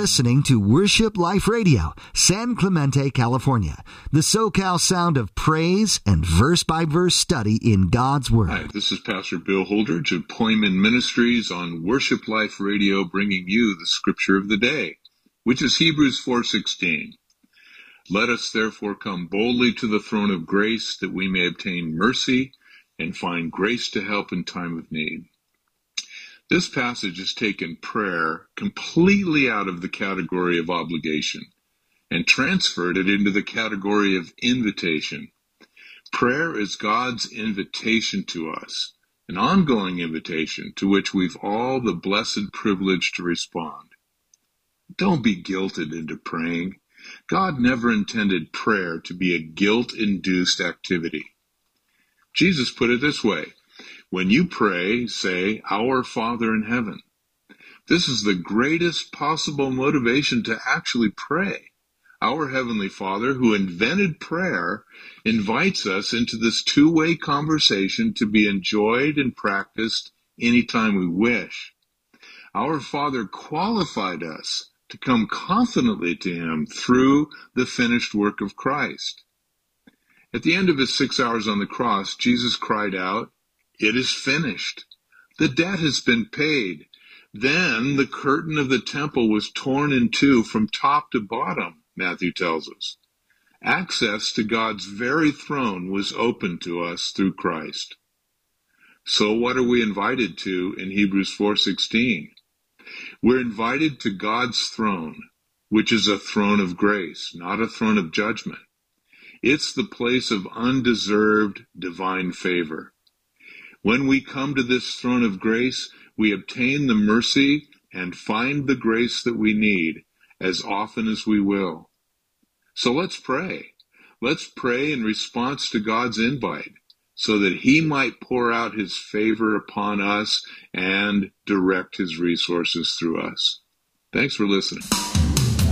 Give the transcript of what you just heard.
listening to Worship Life Radio, San Clemente, California, the SoCal sound of praise and verse-by-verse study in God's Word. Hi, this is Pastor Bill Holdridge of Poimen Ministries on Worship Life Radio, bringing you the Scripture of the Day, which is Hebrews 4:16. Let us therefore come boldly to the throne of grace, that we may obtain mercy and find grace to help in time of need. This passage has taken prayer completely out of the category of obligation and transferred it into the category of invitation. Prayer is God's invitation to us, an ongoing invitation to which we've all the blessed privilege to respond. Don't be guilted into praying. God never intended prayer to be a guilt-induced activity. Jesus put it this way: when you pray, say, "Our Father in heaven." This is the greatest possible motivation to actually pray. Our Heavenly Father, who invented prayer, invites us into this two-way conversation to be enjoyed and practiced anytime we wish. Our Father qualified us to come confidently to Him through the finished work of Christ. At the end of His 6 hours on the cross, Jesus cried out, "It is finished." The debt has been paid. Then the curtain of the temple was torn in two from top to bottom, Matthew tells us. Access to God's very throne was open to us through Christ. So what are we invited to in Hebrews 4:16? We're invited to God's throne, which is a throne of grace, not a throne of judgment. It's the place of undeserved divine favor. When we come to this throne of grace, we obtain the mercy and find the grace that we need as often as we will. So let's pray. Let's pray in response to God's invite so that He might pour out His favor upon us and direct His resources through us. Thanks for listening.